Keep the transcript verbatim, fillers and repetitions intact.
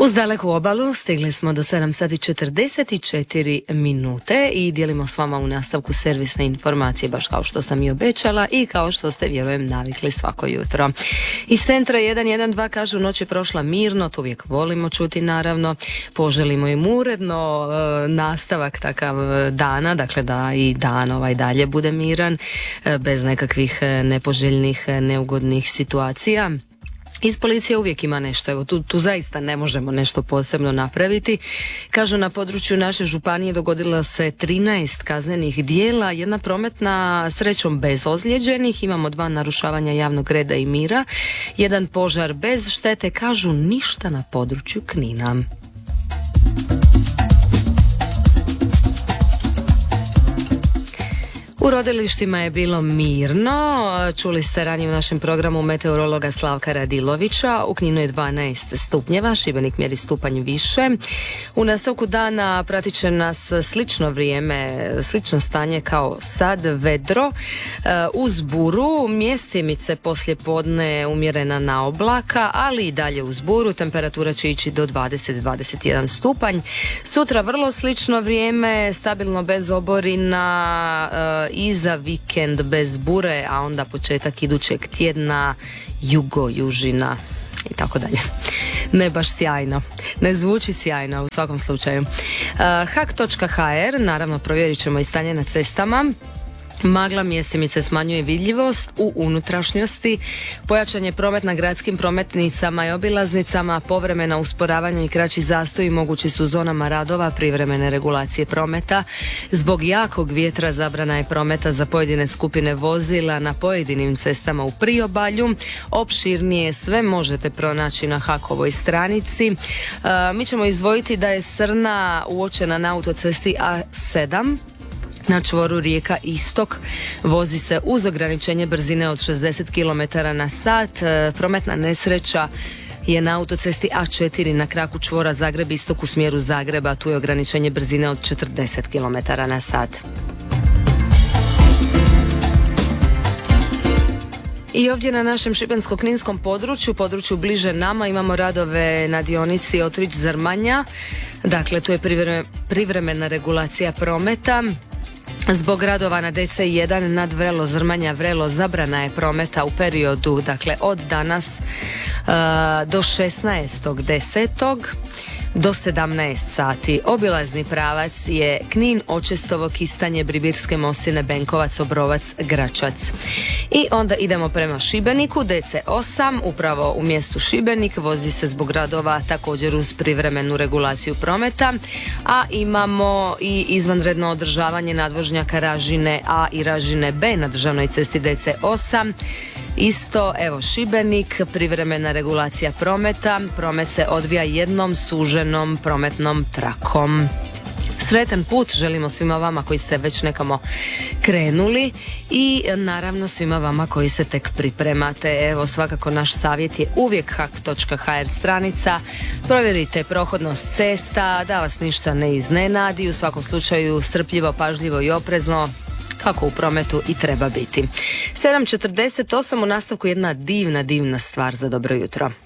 Uz daleku obalu stigli smo do sedam sati četrdeset četiri minute i dijelimo s vama u nastavku servisne informacije, baš kao što sam i obećala i kao što ste, vjerujem, navikli svako jutro. Iz centra jedan jedan dva kažu noć je prošla mirno, to uvijek volimo čuti naravno, poželimo im uredno e, nastavak takav dana, dakle da i dan ovaj dalje bude miran, e, bez nekakvih nepoželjnih, neugodnih situacija. Iz policije uvijek ima nešto, evo tu, tu zaista ne možemo nešto posebno napraviti. Kažu, na području naše županije dogodilo se trinaest kaznenih dijela, jedna prometna, srećom bez ozlijeđenih, imamo dva narušavanja javnog reda i mira, jedan požar bez štete, kažu ništa na području Knina. U rodilištima je bilo mirno, čuli ste ranije u našem programu meteorologa Slavka Radilovića, u Kninu je dvanaest stupnjeva, Šibenik mjeri stupanj više. U nastavku dana pratit će nas slično vrijeme, slično stanje kao sad, vedro, uz buru, mjestimice poslije podne umjerena na oblaka, ali i dalje uz buru, temperatura će ići do dvadeset do dvadeset jedan stupanj. Sutra vrlo slično vrijeme, stabilno bez oborina, i za vikend bez bure, a onda početak idućeg tjedna jugo, južina i tako dalje. Ne baš sjajno, ne zvuči sjajno u svakom slučaju. uh, hak točka ha er, naravno provjerit ćemo i stanje na cestama. Magla mjestimice smanjuje vidljivost u unutrašnjosti, pojačan je promet na gradskim prometnicama i obilaznicama, povremena usporavanja i kraći zastoji mogući su u zonama radova, privremene regulacije prometa. Zbog jakog vjetra zabrana je prometa za pojedine skupine vozila na pojedinim cestama u priobalju. Opširnije sve možete pronaći na Hakovoj stranici. E, mi ćemo izdvojiti da je srna uočena na autocesti A sedam, na čvoru Rijeka Istok, vozi se uz ograničenje brzine od šezdeset kilometara na sat. Prometna nesreća je na autocesti A četiri na kraku čvora Zagreb Istok u smjeru Zagreba, tu je ograničenje brzine od četrdeset kilometara na sat. I ovdje na našem šibensko-kninskom području, području bliže nama, imamo radove na dionici Otrić-Zrmanja, dakle tu je privremena regulacija prometa. Zbog radova na D C jedan nad Vrelo Zrmanja Vrelo zabrana je prometa u periodu, dakle od danas uh, do šesnaestog desetog do sedamnaest sati. Obilazni pravac je Knin, Očestovo, Kistanje, Bribirske Mostine, Benkovac, Obrovac, Gračac. I onda idemo prema Šibeniku, D C osam, upravo u mjestu Šibenik, vozi se zbog radova također uz privremenu regulaciju prometa, a imamo i izvanredno održavanje nadvožnjaka Ražine A i Ražine B na državnoj cesti D C osam. Isto, evo Šibenik, privremena regulacija prometa, promet se odvija jednom suženom prometnom trakom. Sretan put želimo svima vama koji ste već nekamo krenuli i naravno svima vama koji se tek pripremate. Evo, svakako naš savjet je uvijek hak točka ha er stranica. Provjerite prohodnost cesta, da vas ništa ne iznenadi, u svakom slučaju strpljivo, pažljivo i oprezno, kako u prometu i treba biti. sedam četrdeset osam, u nastavku jedna divna, divna stvar za dobro jutro.